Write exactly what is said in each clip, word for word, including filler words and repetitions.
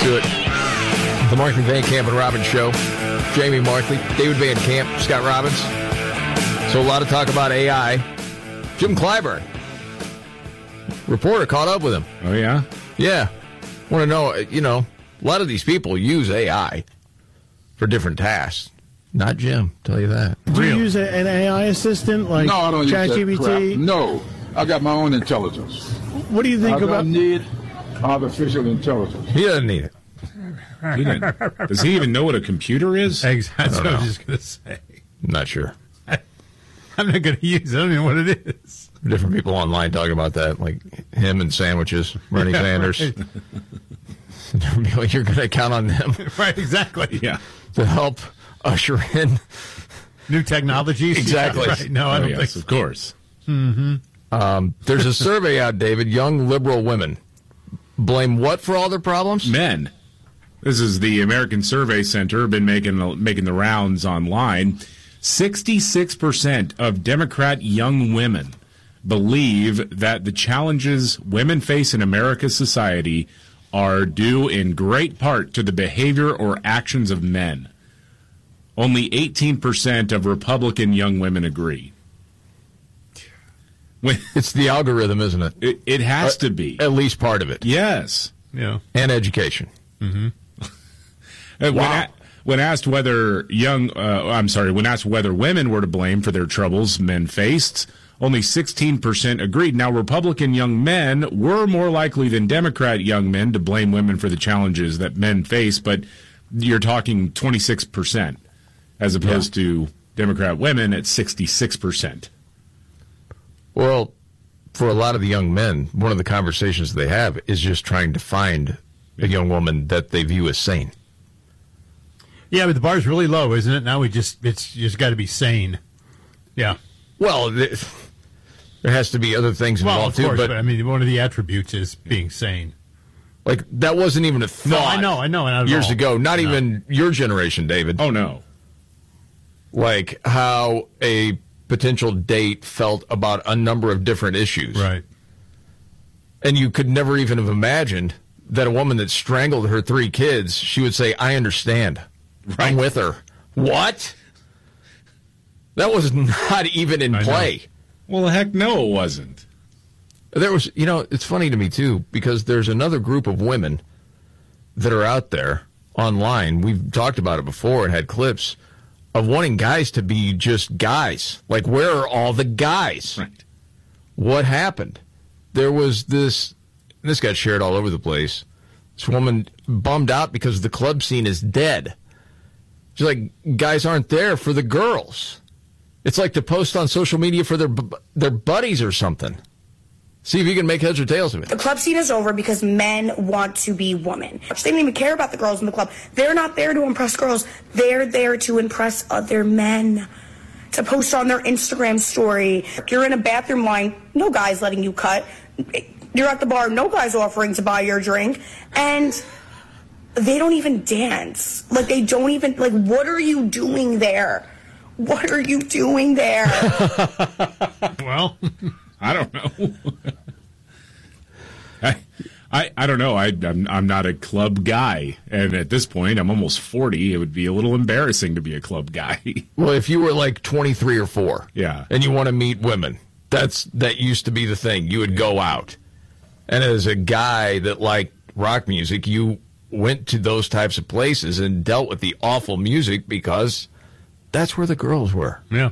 Let's do it. The Markley, Van Camp, and Robbins Show. Jamie Markley, David Van Camp, Scott Robbins. So a lot of talk about A I. Jim Clyburn, reporter, caught up with him. Oh, yeah? Yeah. Want to know, you know, a lot of these people use A I for different tasks. Not Jim, tell you that. Do you use a, an A I assistant like no, I don't ChatGPT? use that crap. No, I got my own intelligence. What do you think I about? don't need artificial intelligence. He doesn't need it. He didn't. Does he even know what a computer is? Exactly. That's what I was just going to say. I'm not sure. I'm not going to use it. I don't know what it is. Different people online talking about that, like him and sandwiches, Bernie Yeah, Sanders. right. You're going to count on them. Right, exactly. Yeah. To help usher in new technologies. Exactly. Yeah, right. No, I oh, don't yes, think so. of course. Mm-hmm. Um, there's a survey out, David. Young liberal women blame what for all their problems? Men. This is the American Survey Center, been making making the rounds online. sixty-six percent of Democrat young women believe that the challenges women face in America's society are due in great part to the behavior or actions of men. Only eighteen percent of Republican young women agree. When, It's the algorithm, isn't it? it, it has Uh, to be. At least part of it. Yes. Yeah. And education. Mm-hmm. When, Wow. a, when asked whether young, uh, I'm sorry, when asked whether women were to blame for their troubles men faced, only sixteen percent agreed. Now, Republican young men were more likely than Democrat young men to blame women for the challenges that men face, but you're talking twenty-six percent as opposed yeah. to Democrat women at sixty-six percent. Well, for a lot of the young men, one of the conversations they have is just trying to find a young woman that they view as sane. Yeah, but the bar's really low, isn't it? Now we just, it's just got to be sane. Yeah. Well, th- there has to be other things Well, involved of course, too, but, but I mean, one of the attributes is being sane. like that wasn't even a thought. No, I know, I know. Not at years all. ago, not No. even your generation, David. Oh, no. Like how a potential date felt about a number of different issues. Right. And you could never even have imagined that a woman that strangled her three kids, she would say, I understand. Right. I'm with her. What? That was not even in I play. Well, heck no, it wasn't. There was, you know, it's funny to me, too, because there's another group of women that are out there online. We've talked about it before and had clips of wanting guys to be just guys. Like, where are all the guys? Right. What happened? There was this, this got shared all over the place. This woman bummed out because the club scene is dead. She's like, guys aren't there for the girls. It's like to post on social media for their their buddies or something. See if you can make heads or tails of it. The club scene is over because men want to be women. They don't even care about the girls in the club. They're not there to impress girls. They're there to impress other men. To post on their Instagram story. You're in a bathroom line, no guy's letting you cut. You're at the bar, no guy's offering to buy your drink. And they don't even dance. Like, they don't even, like, what are you doing there? What are you doing there? Well, I don't know. I, I I don't know. I I'm, I'm not a club guy, and at this point, I'm almost forty. It would be a little embarrassing to be a club guy. Well, if you were like twenty-three or four, Yeah. and you want to meet women, that's that used to be the thing. You would go out, and as a guy that liked rock music, you went to those types of places and dealt with the awful music because that's where the girls were. yeah.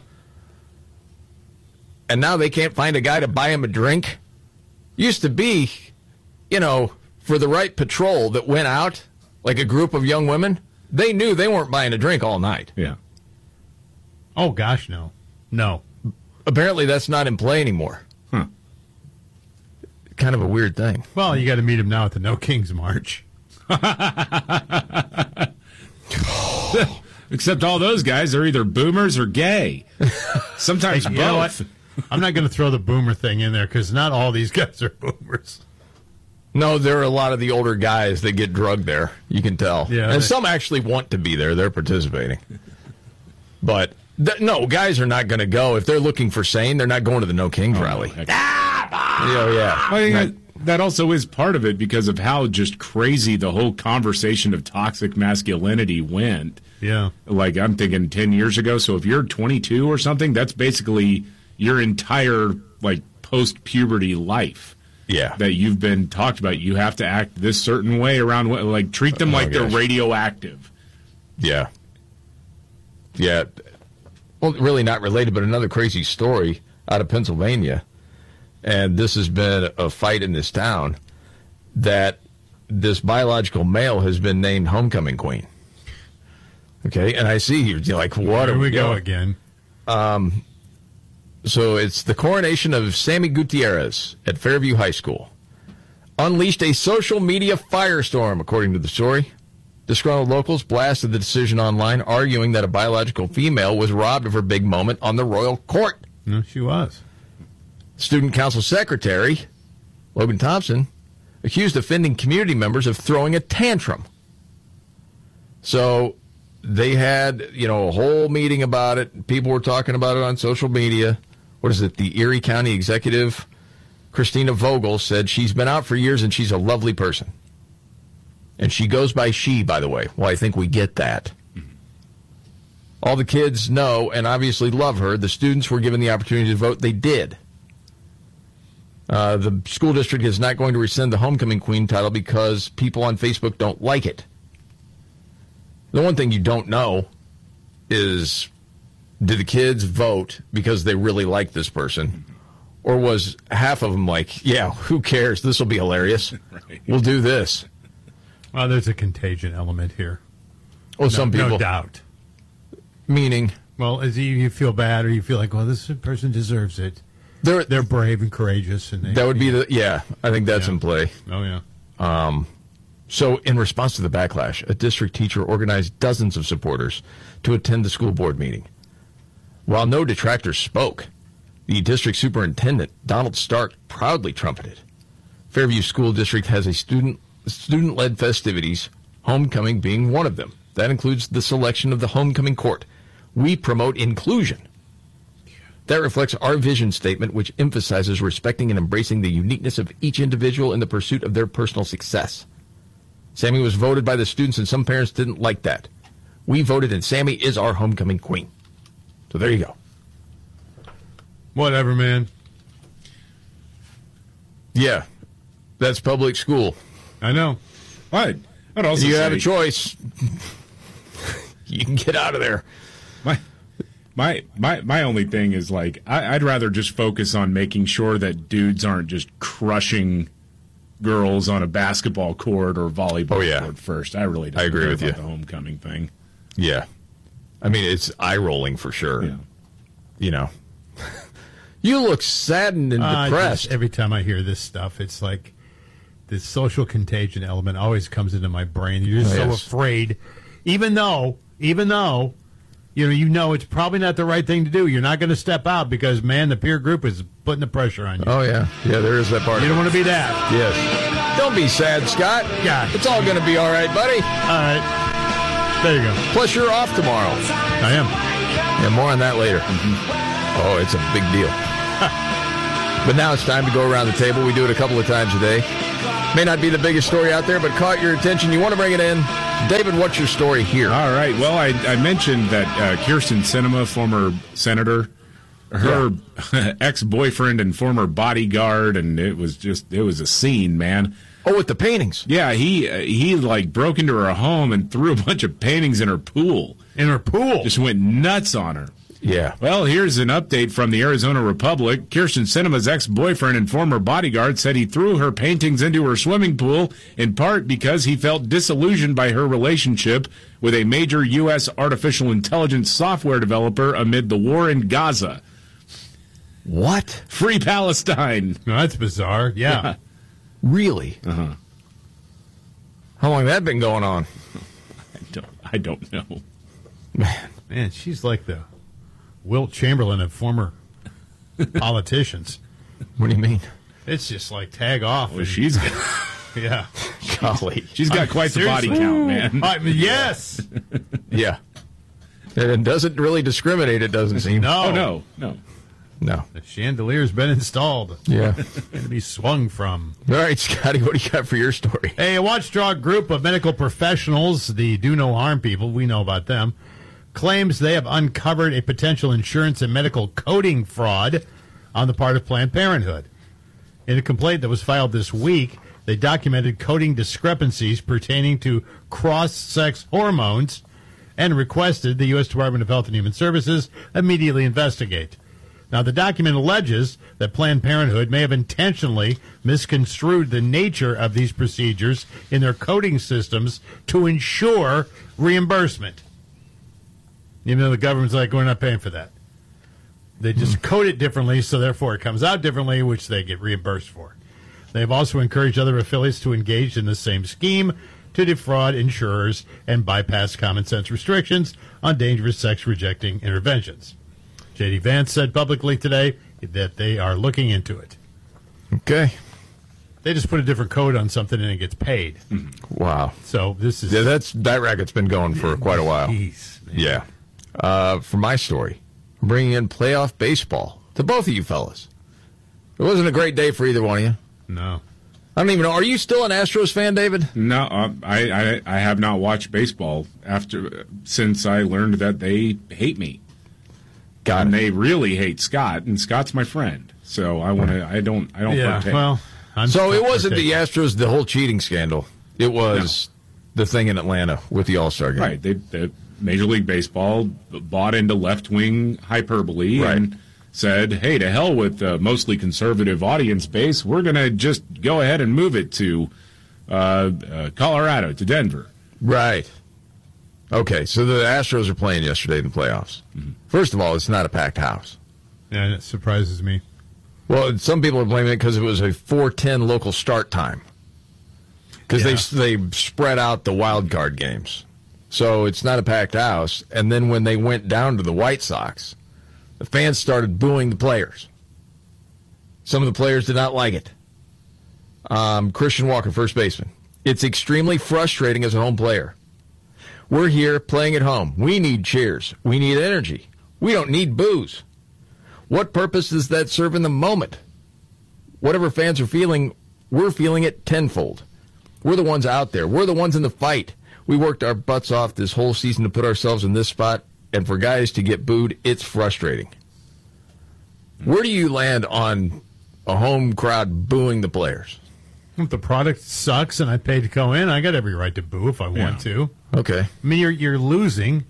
And now they can't find a guy to buy him a drink. Used to be, you know, for the right patrol that went out, like a group of young women, they knew they weren't buying a drink all night. Yeah. Oh, gosh, no. No. Apparently that's not in play anymore. Huh. Kind of a weird thing. Well, you got to meet him now at the No Kings March. Except all those guys are either boomers or gay. Sometimes You both. know what? I'm not going to throw the boomer thing in there because not all these guys are boomers. No, there are a lot of the older guys that get drugged there. You can tell. Yeah, and they- some actually want to be there. They're participating. But, th- no, guys are not going to go. If they're looking for sane, they're not going to the No Kings Oh, rally. heck. Yeah, yeah. Well, you Not- got, that also is part of it because of how just crazy the whole conversation of toxic masculinity went. Yeah. Like, I'm thinking ten years ago. So if you're twenty-two or something, that's basically your entire, like, post-puberty life. Yeah. That you've been talked about. You have to act this certain way around, like, treat them Oh, like gosh. they're radioactive. Yeah. Yeah. Well, really not related, but another crazy story out of Pennsylvania. And this has been a fight in this town that this biological male has been named homecoming queen. Okay. And I see you're like, what Here are we we go doing? again. Um, so it's the coronation of Sammy Gutierrez at Fairview High School. Unleashed a social media firestorm, according to the story. Disgruntled locals blasted the decision online, arguing that a biological female was robbed of her big moment on the royal court. No, she was. Student Council Secretary Logan Thompson accused offending community members of throwing a tantrum. So they had, you know, a whole meeting about it. People were talking about it on social media. What is it? The Erie County Executive, Christina Vogel, said she's been out for years and she's a lovely person. And she goes by she, by the way. Well, I think we get that. All the kids know and obviously love her. The students were given the opportunity to vote. They did. Uh, the school district is not going to rescind the homecoming queen title because people on Facebook don't like it. The one thing you don't know is, did the kids vote because they really like this person? Or was half of them like, yeah, who cares? This will be hilarious. Right. We'll do this. Well, there's a contagion element here. Oh, No, some people. no doubt. Meaning? Well, as you, you feel bad or you feel like, well, this person deserves it. They're, They're brave and courageous. and they, that would be the, yeah, I think that's Yeah. in play. Oh, yeah. Um, so in response to the backlash, a district teacher organized dozens of supporters to attend the school board meeting. While no detractors spoke, the district superintendent, Donald Stark, proudly trumpeted. Fairview School District has a student, student-led festivities, homecoming being one of them. That includes the selection of the homecoming court. We promote inclusion. That reflects our vision statement, which emphasizes respecting and embracing the uniqueness of each individual in the pursuit of their personal success. Sammy was voted by the students, and some parents didn't like that. We voted, and Sammy is our homecoming queen. So there you go. Whatever, man. Yeah, that's public school. I know. What? I'd also You say, have a choice. You can get out of there. My, my, my, my only thing is, like, I, I'd rather just focus on making sure that dudes aren't just crushing girls on a basketball court or volleyball Oh, yeah. court first. I really don't I agree care with about you. the homecoming thing. Yeah. I mean, it's eye-rolling for sure. Yeah. You know. You look saddened and Uh, I depressed. just- every time I hear this stuff, it's like this social contagion element always comes into my brain. You're just Oh, so yes. afraid, even though, even though, you know, you know it's probably not the right thing to do. You're not going to step out because, man, the peer group is putting the pressure on you. Oh, yeah. Yeah, there is that part. You don't want to be that. Yes. Don't be sad, Scott. Yeah. It's all going to be all right, buddy. All right. There you go. Plus, you're off tomorrow. I am. And more on that later. Oh, it's a big deal. But now it's time to go around the table. We do it a couple of times a day. May not be the biggest story out there, but caught your attention. You want to bring it in. David, what's your story here? All right. Well, I, I mentioned that uh, Kirsten Sinema, former senator, her ex-boyfriend and former bodyguard, and it was just, it was a scene, man. Oh, with the paintings. Yeah, he, uh, he like broke into her home and threw a bunch of paintings in her pool. In her pool. Just went nuts on her. Yeah. Well, here's an update from the Arizona Republic. Kirsten Sinema's ex-boyfriend and former bodyguard said he threw her paintings into her swimming pool in part because he felt disillusioned by her relationship with a major U S artificial intelligence software developer amid the war in Gaza. What? Free Palestine. No, that's bizarre. Yeah. Really? Uh-huh. How long that been going on? I don't, I don't know. Man. Man, she's like the Wilt Chamberlain of former politicians. What do you mean? It's just like tag off. Well, and- she's yeah. Golly. she's got quite the body Seriously? count, man. I mean, yes. Yeah. And it doesn't really discriminate, it doesn't seem. No. Oh, no, no. No. The chandelier's been installed. Yeah. Going to be swung from. All right, Scotty, what do you got for your story? A watchdog group of medical professionals, the do no harm people, we know about them, claims they have uncovered a potential insurance and medical coding fraud on the part of Planned Parenthood. In a complaint that was filed this week, they documented coding discrepancies pertaining to cross-sex hormones and requested the U S Department of Health and Human Services immediately investigate. Now, the document alleges that Planned Parenthood may have intentionally misconstrued the nature of these procedures in their coding systems to ensure reimbursement. Even though the government's like, we're not paying for that. They just mm. code it differently, so therefore it comes out differently, which they get reimbursed for. They've also encouraged other affiliates to engage in the same scheme to defraud insurers and bypass common sense restrictions on dangerous sex-rejecting interventions. J D. Vance said publicly today that they are looking into it. Okay. They just put a different code on something and it gets paid. Wow. So this is... Yeah, that's, that racket's been going for quite a while. Jeez, man. Yeah. Uh, for my story, I'm bringing in playoff baseball to both of you fellas. It wasn't a great day for either one of you. No. I don't even know. Are you still an Astros fan, David? No, uh, I, I I have not watched baseball after since I learned that they hate me. Got and it. they really hate Scott, and Scott's my friend. So I want to. I don't. I don't. Yeah. partake. Well. I'm So it wasn't the partaking. Astros, the whole cheating scandal. It was the thing in Atlanta with the All-Star game. Right. They, they Major League Baseball bought into left-wing hyperbole Right. and said, hey, to hell with the mostly conservative audience base. We're going to just go ahead and move it to uh, uh, Colorado, to Denver. Right. Okay, so the Astros are playing yesterday in the playoffs. Mm-hmm. First of all, it's not a packed house. Yeah, that surprises me. Well, some people are blaming it because it was a four ten local start time. Because Yeah. they, they spread out the wild card games. So it's not a packed house. And then when they went down to the White Sox, the fans started booing the players. Some of the players did not like it. Um, Christian Walker, first baseman. It's extremely frustrating as a home player. We're here playing at home. We need cheers. We need energy. We don't need boos. What purpose does that serve in the moment? Whatever fans are feeling, we're feeling it tenfold. We're the ones out there. We're the ones in the fight. We worked our butts off this whole season to put ourselves in this spot, and for guys to get booed, it's frustrating. Where do you land on a home crowd booing the players? If the product sucks and I paid to go in, I got every right to boo if I want to. Okay. I mean, you're you're losing,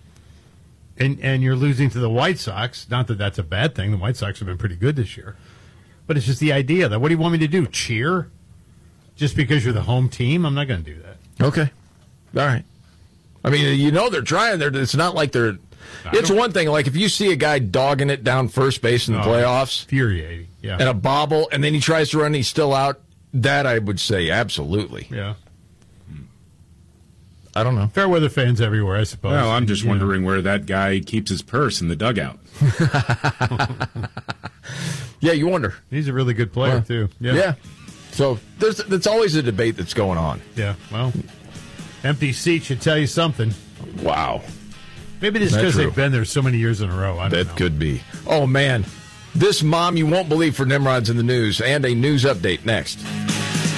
and and you're losing to the White Sox. Not that that's a bad thing. The White Sox have been pretty good this year, but it's just the idea that what do you want me to do? Cheer just because you're the home team? I'm not going to do that. Okay. All right. I mean, you know they're trying. They're, it's not like they're... It's one thing, like if you see a guy dogging it down first base in the Oh, playoffs, infuriating. Yeah. and a bobble, and then he tries to run and he's still out, that I would say absolutely. Yeah. I don't know. Fair weather fans everywhere, I suppose. Well, I'm just You know. wondering where that guy keeps his purse in the dugout. Yeah, you wonder. He's a really good player, Well, too. Yeah. Yeah. So there's that's always a debate that's going on. Yeah. Well, empty seat should tell you something. Wow. Maybe it's That's because true. they've been there so many years in a row. I don't That know. could be. Oh, man. This mom you won't believe for Nimrod's in the news, and a news update next.